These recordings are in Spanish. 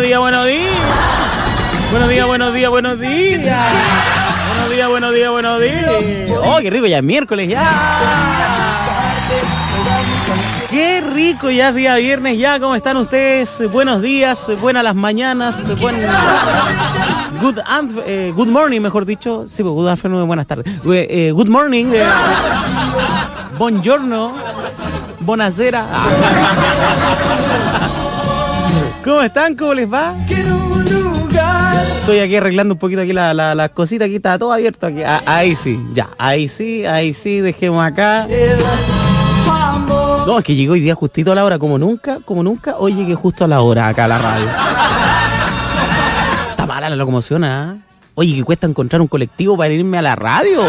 buenos días. Buenos días. Buenos días. Buenos días. Buenos días. Oh, qué rico, ya es miércoles, ya. Qué rico, ya es día viernes, ya. ¿Cómo están ustedes? Buenos días, buenas las mañanas, good morning, mejor dicho. Sí, good afternoon, buenas tardes. Good morning, buongiorno, buonasera. ¿Cómo están? ¿Cómo les va? Estoy aquí arreglando un poquito aquí la cosita, aquí está todo abierto. Aquí. Ahí sí, ya, ahí sí, dejemos acá. No, es que llegó hoy día justito a la hora, como nunca, hoy llegué justo a la hora acá a la radio. Está mala la locomoción, ¿ah? Oye, que cuesta encontrar un colectivo para irme a la radio.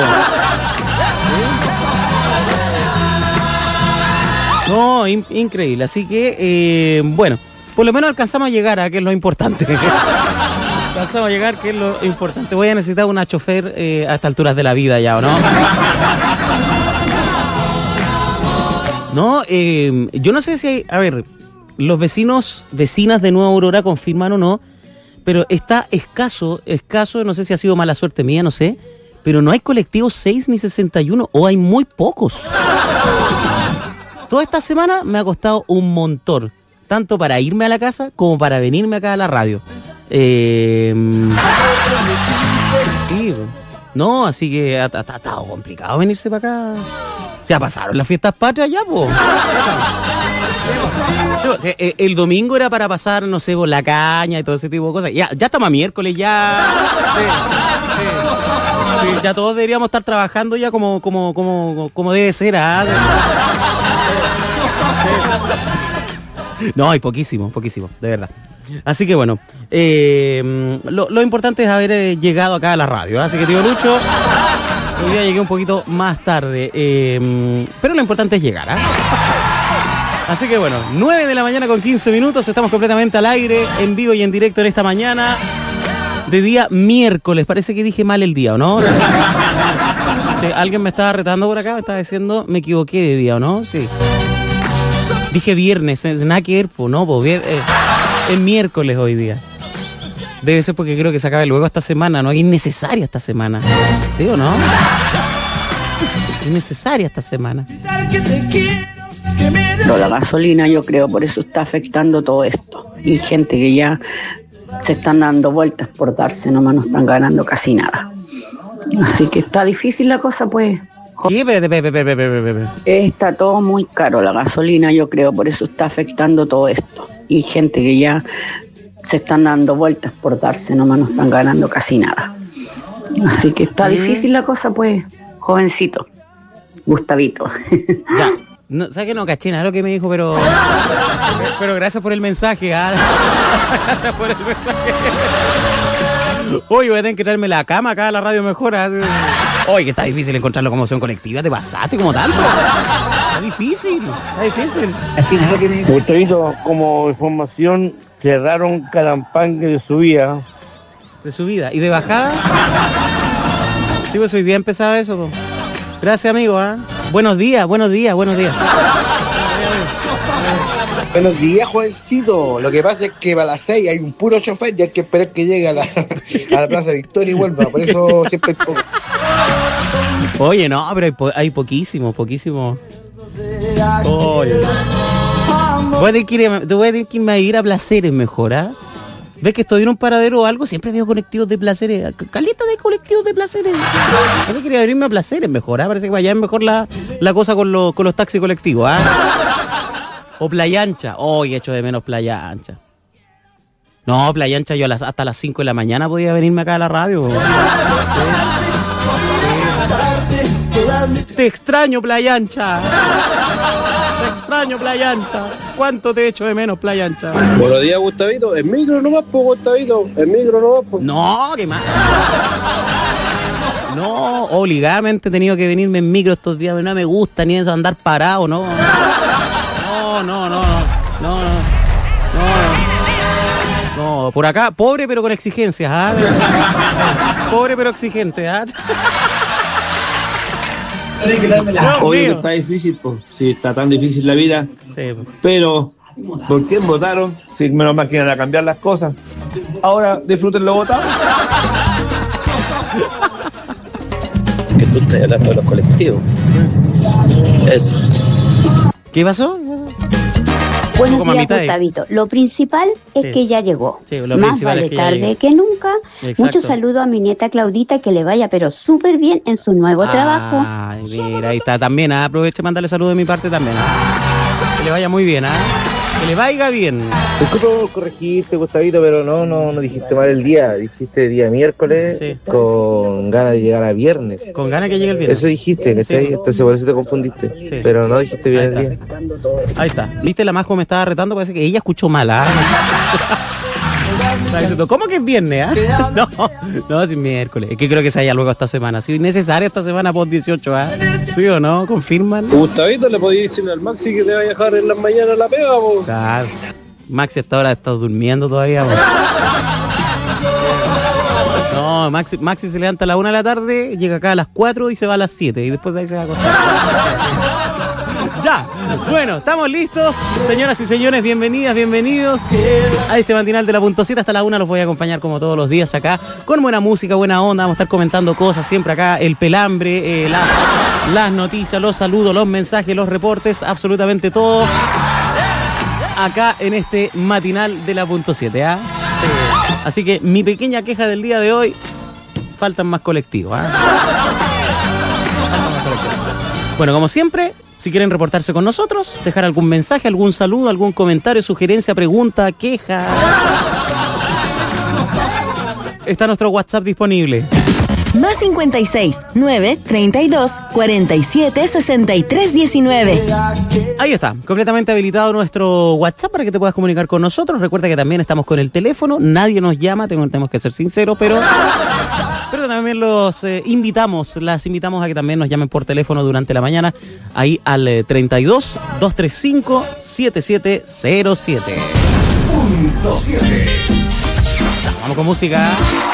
No, increíble, así que, bueno, por lo menos alcanzamos a llegar a que es lo importante. Alcanzamos a llegar, que es lo importante. Voy a necesitar una chofer a estas alturas de la vida ya, ¿o no? No, yo no sé si hay, a ver, los vecinas de Nueva Aurora confirman o no, pero está escaso, no sé si ha sido mala suerte mía, no sé, pero no hay colectivos 6 ni 61, o hay muy pocos. Toda esta semana me ha costado un montón, tanto para irme a la casa como para venirme acá a la radio. Sí, no, así que ha estado complicado venirse para acá. Se pasaron las fiestas patrias ya, po. El domingo era para pasar, no sé, por la caña y todo ese tipo de cosas. Ya estamos a miércoles, ya. Sí, ya todos deberíamos estar trabajando ya como debe ser, ¿ah? No, hay poquísimo, de verdad. Así que bueno, lo importante es haber llegado acá a la radio, ¿eh? Así que, tío Lucho, hoy día llegué un poquito más tarde, pero lo importante es llegar, ¿eh? Así que bueno, 9 de la mañana con 15 minutos, estamos completamente al aire, en vivo y en directo en esta mañana de día miércoles. Parece que dije mal el día, ¿o no? Sí, alguien me estaba retando por acá, me estaba diciendo, me equivoqué de día, ¿o no? Sí. Dije viernes, nada que ver, pues no, pues es miércoles hoy día. Debe ser porque creo que se acabe luego esta semana, ¿no? Es innecesaria esta semana. ¿Sí o no? Es innecesaria esta semana. Pero la gasolina, yo creo, por eso está afectando todo esto. Y gente que ya se están dando vueltas por darse, nomás no están ganando casi nada. Así que está difícil la cosa, pues. Sí, está todo muy caro, la gasolina, yo creo, por eso está afectando todo esto. Y gente que ya se están dando vueltas por darse, nomás no están ganando casi nada. Así que está difícil la cosa, pues, jovencito, Gustavito. Ya, no, ¿sabes que no caché nada lo que me dijo? Pero gracias por el mensaje, ¿ah? Gracias por el mensaje. Hoy voy a tener que traerme la cama acá a la radio mejor. Hoy que está difícil encontrar locomoción colectiva, te pasaste como tanto. Está difícil. Gustavito, como información, cerraron Calampangue de subida. ¿De subida? ¿Y de bajada? Sí, pues hoy día empezaba eso. Pues. Gracias, amigo. Buenos días. Buenos días, jovencito. Lo que pasa es que para las 6 hay un puro chofer y hay que esperar que llegue a la Plaza Victoria y vuelva. Por eso siempre hay poco. Oye, no, pero hay poquísimo. Oye. Voy a tener que irme a ir a Placeres mejor, ¿ah? ¿Ves que estoy en un paradero o algo? Siempre veo colectivos de Placeres. Caleta de colectivos de Placeres. Yo quería irme a Placeres mejor, ¿ah? Parece que allá es mejor la cosa con los taxis colectivos, ¿ah? O Playa Ancha. Hoy echo de menos Playa Ancha. No, Playa Ancha yo hasta las 5 de la mañana podía venirme acá a la radio. Te extraño, Playa Ancha. ¿Cuánto te echo de menos, Playa Ancha? Buenos días, Gustavito. El micro nomás, Gustavito. No, qué más. No, obligadamente he tenido que venirme en micro estos días. No me gusta ni eso andar parado, no. No, por acá, pobre pero con exigencias, ¿ah? Pobre pero exigente, ¿ah? Oye, está difícil, pues. Sí, está tan difícil la vida. Sí. Pero ¿Por quién votaron? Si menos mal quieren a cambiar las cosas. Ahora disfruten lo votado. Que tú estás hablando de los colectivos. Eso. ¿Qué pasó? Buenos días, Gustavito. Lo principal es que ya llegó. Sí, lo Más principal vale es que ya tarde llegué. que nunca. Exacto. Muchos saludos a mi nieta Claudita, que le vaya pero súper bien en su nuevo trabajo. Ay, mira, ahí está también. Aproveche y mandarle saludos de mi parte también. Que le vaya muy bien, que le vaya bien. Disculpa por corregirte, Gustavito, pero no dijiste mal el día. Dijiste día miércoles, Sí. con ganas de llegar a viernes. Con ganas que llegue el viernes. Eso dijiste, ¿cachai? Sí. Entonces por eso te confundiste. Sí. Pero no dijiste bien Ahí el día. Ahí está. ¿Viste la Majo me estaba retando? Parece que ella escuchó mal, Está diciendo, ¿cómo que es viernes, No, es miércoles. Es que creo que se haya luego esta semana. Si es necesaria esta semana post 18, ¿Sí o no? ¿Confirman? Gustavito, le podía decir al Maxi que te va a dejar en las mañanas a la pega, po. Claro. Maxi hasta ahora está durmiendo todavía, po. No, Maxi se levanta a la 1 de la tarde, llega acá a las 4 y se va a las 7. Y después de ahí se va a acostar. Ya, bueno, estamos listos. Señoras y señores, bienvenidas, bienvenidos a este matinal de la .7. Hasta la 1 los voy a acompañar como todos los días acá, con buena música, buena onda. Vamos a estar comentando cosas siempre acá, el pelambre, las noticias, los saludos, los mensajes, los reportes, absolutamente todo acá en este matinal de la .7, Sí. Así que mi pequeña queja del día de hoy, faltan más colectivos, Bueno, como siempre, si quieren reportarse con nosotros, dejar algún mensaje, algún saludo, algún comentario, sugerencia, pregunta, queja, está nuestro WhatsApp disponible. Más 56 9 32 47 63 19. Ahí está, completamente habilitado nuestro WhatsApp para que te puedas comunicar con nosotros. Recuerda que también estamos con el teléfono, nadie nos llama, tenemos que ser sinceros, pero también las invitamos a que también nos llamen por teléfono durante la mañana, ahí al 32 235 7707. Vamos con música.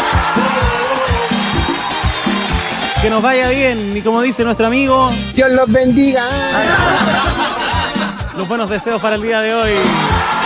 Que nos vaya bien, y como dice nuestro amigo, Dios los bendiga. los buenos deseos para el día de hoy.